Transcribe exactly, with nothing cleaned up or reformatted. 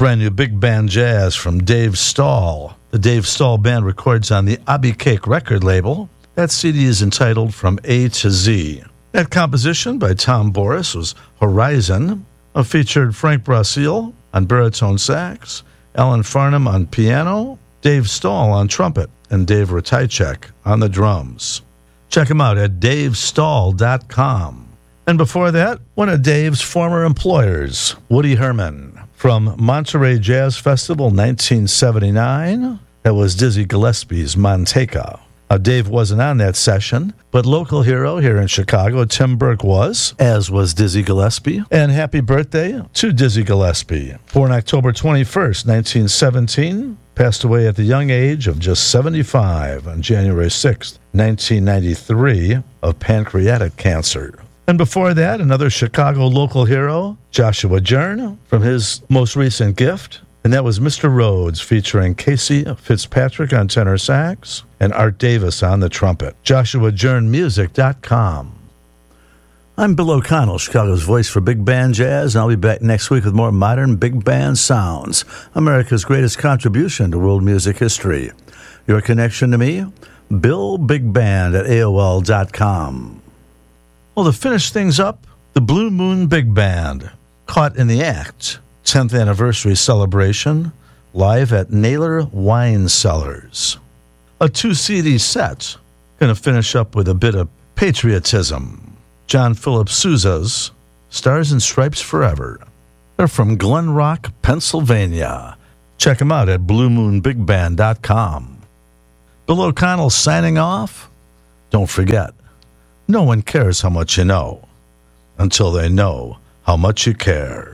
Brand new big band jazz from Dave Stahl. The Dave Stahl Band records on the Abbey Cake record label. That C D is entitled From A to Z. That composition by Tom Boris was Horizon. It featured Frank Brasile on baritone sax, Alan Farnham on piano, Dave Stahl on trumpet, and Dave Ratajczak on the drums. Check him out at dave stahl dot com. And before that, one of Dave's former employers, Woody Herman, from Monterey Jazz Festival nineteen seventy-nine. That was Dizzy Gillespie's Manteca. Now, Dave wasn't on that session, but local hero here in Chicago, Tim Burke, was, as was Dizzy Gillespie. And happy birthday to Dizzy Gillespie. Born October twenty-first, nineteen seventeen, passed away at the young age of just seventy-five on January sixth, nineteen ninety-three, of pancreatic cancer. And before that, another Chicago local hero, Joshua Jern, from his most recent gift. And that was Mister Rhodes, featuring Casey Fitzpatrick on tenor sax and Art Davis on the trumpet. joshua jern music dot com. I'm Bill O'Connell, Chicago's voice for big band jazz, and I'll be back next week with more modern big band sounds, America's greatest contribution to world music history. Your connection to me? Bill Big Band at A O L dot com. Well, to finish things up, the Blue Moon Big Band, Caught in the Act, tenth anniversary celebration, live at Naylor Wine Cellars. A two-C D set. Going to finish up with a bit of patriotism. John Philip Sousa's Stars and Stripes Forever. They're from Glen Rock, Pennsylvania. Check them out at blue moon big band dot com. Bill O'Connell signing off. Don't forget, no one cares how much you know until they know how much you care.